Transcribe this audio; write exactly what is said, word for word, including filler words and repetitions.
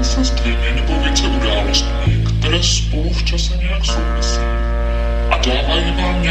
setkáváte se s dvěmi nebo více událostmi, které spolu v čase nějak souvisí a dávají vám